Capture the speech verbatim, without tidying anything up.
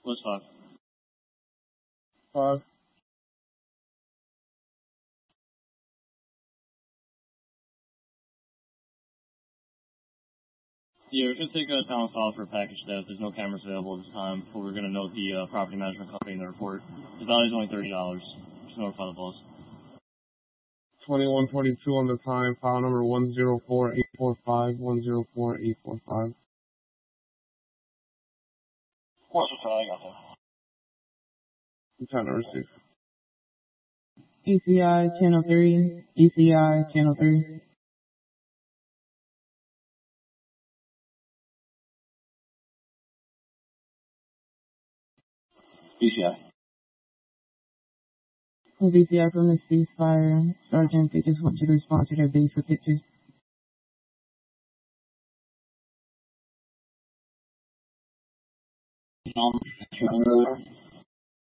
What's five? Five. Yeah, we're going to take a town call for a package theft. There's no cameras available at this time, but we're going to note the uh, property management company in the report. The value is only thirty dollars. Just notify the boss. twenty-one twenty-two on the time. File number one zero four eight four five, one zero four eight four five. What's the file? I got that. Lieutenant receive. E C I channel three. E C I channel three. B C I. B C I from the ceasefire. Sergeant, they just want you to respond to their base for pictures. Um,